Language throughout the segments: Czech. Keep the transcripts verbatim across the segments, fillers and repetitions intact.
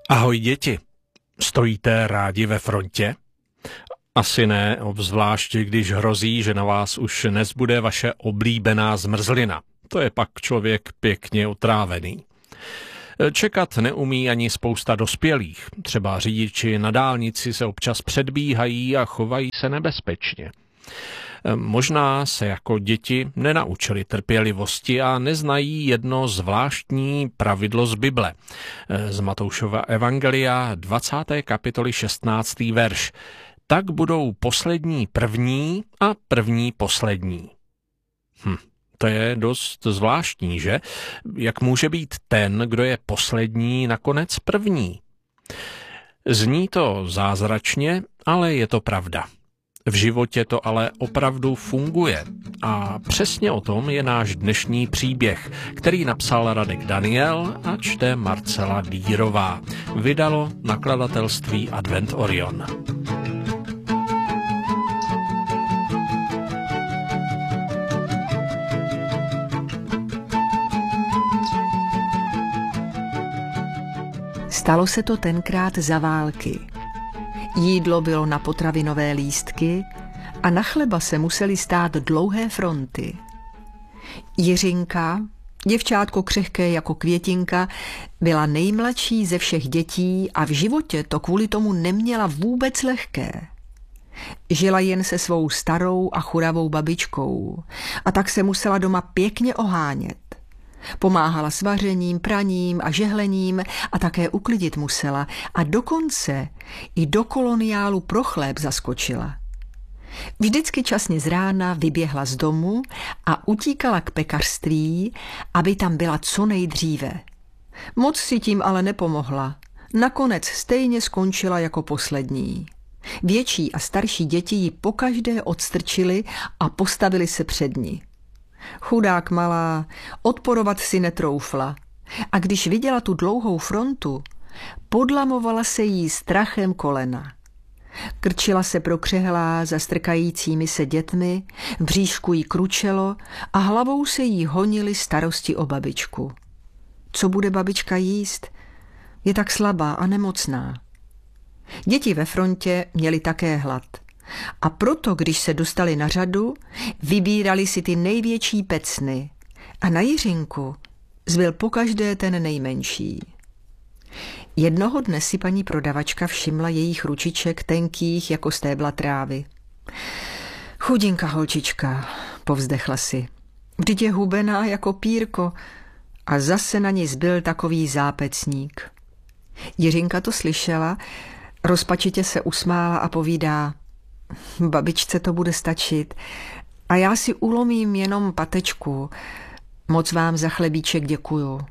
Ahoj děti, stojíte rádi ve frontě? Asi ne, obzvláště když hrozí, že na vás už nezbude vaše oblíbená zmrzlina. To je pak člověk pěkně otrávený. Čekat neumí ani spousta dospělých. Třeba řidiči na dálnici se občas předbíhají a chovají se nebezpečně. Možná se jako děti nenaučili trpělivosti a neznají jedno zvláštní pravidlo z Bible. Z Matoušova evangelia dvacáté kapitoly šestnáctý verš. Tak budou poslední první a první poslední. Hm, to je dost zvláštní, že? Jak může být ten, kdo je poslední, nakonec první? Zní to zázračně, ale je to pravda. V životě to ale opravdu funguje. A přesně o tom je náš dnešní příběh, který napsal Radek Daniel a čte Marcela Dýrová. Vydalo nakladatelství Advent Orion. Stalo se to tenkrát za války. Jídlo bylo na potravinové lístky a na chleba se musely stát dlouhé fronty. Jiřinka, děvčátko křehké jako květinka, byla nejmladší ze všech dětí a v životě to kvůli tomu neměla vůbec lehké. Žila jen se svou starou a churavou babičkou a tak se musela doma pěkně ohánět. Pomáhala s vařením, praním a žehlením a také uklidit musela a dokonce i do koloniálu pro chléb zaskočila. Vždycky časně z rána vyběhla z domu a utíkala k pekařství, aby tam byla co nejdříve. Moc si tím ale nepomohla. Nakonec stejně skončila jako poslední. Větší a starší děti ji pokaždé odstrčili a postavili se před ní. Chudák malá, odporovat si netroufla a když viděla tu dlouhou frontu, podlamovala se jí strachem kolena. Krčila se prokřehlá za strkajícími se dětmi, v bříšku jí kručelo a hlavou se jí honily starosti o babičku. Co bude babička jíst? Je tak slabá a nemocná. Děti ve frontě měly také hlad. A proto, když se dostali na řadu, vybírali si ty největší pecny a na Jiřinku zbyl pokaždé ten nejmenší. Jednoho dne si paní prodavačka všimla jejich ručiček tenkých jako stébla trávy. Chudinka holčička, povzdechla si, vždyť je hubená jako pírko a zase na ní zbyl takový zápecník. Jiřinka to slyšela, rozpačitě se usmála a povídá, babičce to bude stačit a já si ulomím jenom patečku. Moc vám za chlebíček děkuju.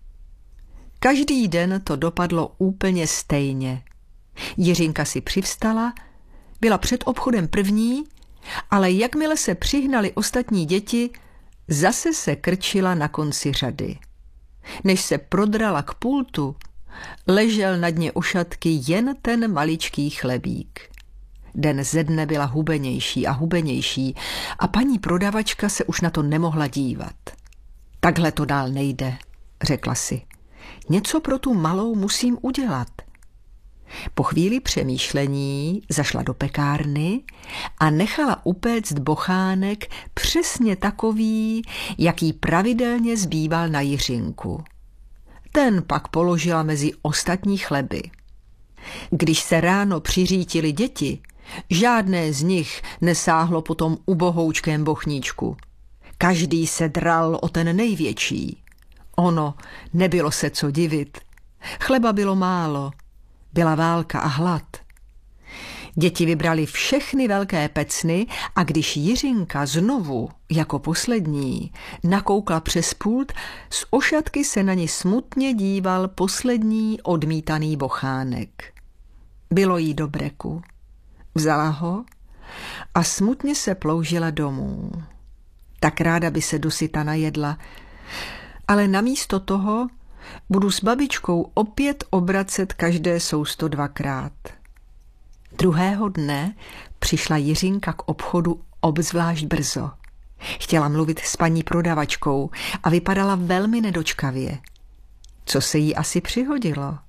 Každý den to dopadlo úplně stejně. Jiřinka si přivstala, byla před obchodem první, ale jakmile se přihnali ostatní děti, zase se krčila na konci řady. Než se prodrala k pultu, ležel na dně ošatky jen ten maličký chlebík. Den ze dne byla hubenější a hubenější a paní prodavačka se už na to nemohla dívat. Takhle to dál nejde, řekla si. Něco pro tu malou musím udělat. Po chvíli přemýšlení zašla do pekárny a nechala upéct bochánek přesně takový, jaký pravidelně zbýval na Jiřinku. Ten pak položila mezi ostatní chleby. Když se ráno přiřítili děti, žádné z nich nesáhlo po tom ubohoučkém bochníčku. Každý se dral o ten největší. Ono, nebylo se co divit. Chleba bylo málo, byla válka a hlad. Děti vybrali všechny velké pecny a když Jiřinka znovu, jako poslední, nakoukla přes pult, z ošatky se na ní smutně díval poslední odmítaný bochánek. Bylo jí do breku. Vzala ho a smutně se ploužila domů. Tak ráda by se dosyta najedla, ale namísto toho budu s babičkou opět obracet každé sousto dvakrát. Druhého dne přišla Jiřinka k obchodu obzvlášť brzo. Chtěla mluvit s paní prodavačkou a vypadala velmi nedočkavě. Co se jí asi přihodilo?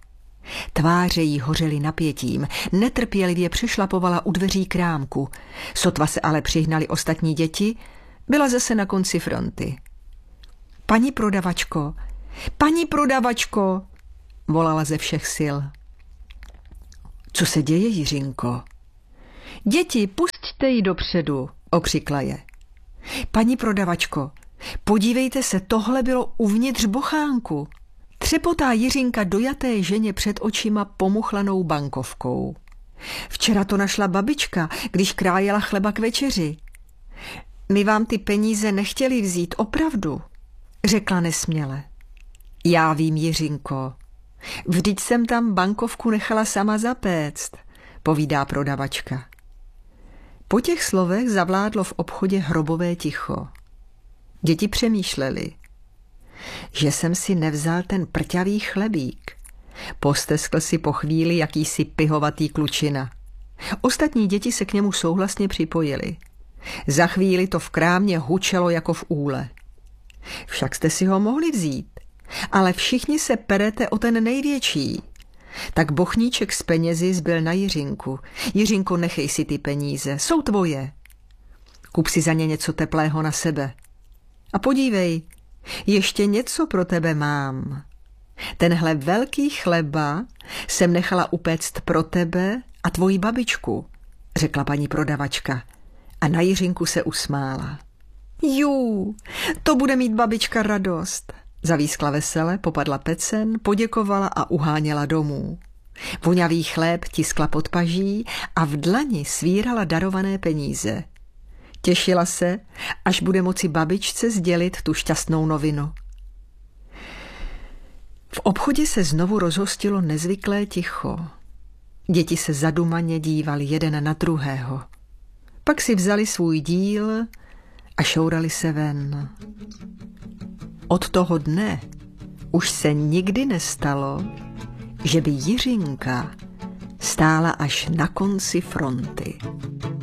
Tváře jí hořely napětím, netrpělivě přešlapovala u dveří krámku. Sotva se ale přihnali ostatní děti, byla zase na konci fronty. Paní prodavačko, paní prodavačko, volala ze všech sil. Co se děje, Jiřinko? Děti, pusťte ji dopředu, okřikla je. Paní prodavačko, podívejte se, tohle bylo uvnitř bochánku. Třepotá Jiřinka dojaté ženě před očima pomuchlanou bankovkou. Včera to našla babička, když krájela chleba k večeři. My vám ty peníze nechtěli vzít, opravdu, řekla nesměle. Já vím, Jiřinko. Vždyť jsem tam bankovku nechala sama zapéct, povídá prodavačka. Po těch slovech zavládlo v obchodě hrobové ticho. Děti přemýšleli, že jsem si nevzal ten prťavý chlebík. Posteskl si po chvíli jakýsi pihovatý klučina. Ostatní děti se k němu souhlasně připojili. Za chvíli to v krámě hučelo jako v úle. Však jste si ho mohli vzít, ale všichni se perete o ten největší. Tak bochníček s penězi zbyl na Jiřinku. Jiřinko, nechej si ty peníze, jsou tvoje. Kup si za ně něco teplého na sebe. A podívej, ještě něco pro tebe mám. Tenhle velký chleba jsem nechala upéct pro tebe a tvoji babičku, řekla paní prodavačka a na Jiřinku se usmála. Jú, to bude mít babička radost. Zavískla vesele, popadla pecen, poděkovala a uháněla domů. Vonavý chléb tiskla pod paží a v dlani svírala darované peníze. Těšila se, až bude moci babičce sdělit tu šťastnou novinu. V obchodě se znovu rozhostilo nezvyklé ticho. Děti se zadumaně dívali jeden na druhého. Pak si vzali svůj díl a šourali se ven. Od toho dne už se nikdy nestalo, že by Jiřinka stála až na konci fronty.